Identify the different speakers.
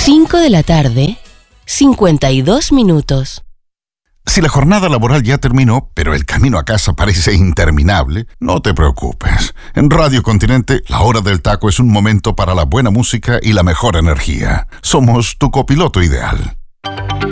Speaker 1: 5 de la tarde, 52 minutos.
Speaker 2: Si la jornada laboral ya terminó, pero el camino a casa parece interminable, no te preocupes. En Radio Continente, la hora del taco es un momento para la buena música y la mejor energía. Somos tu copiloto ideal.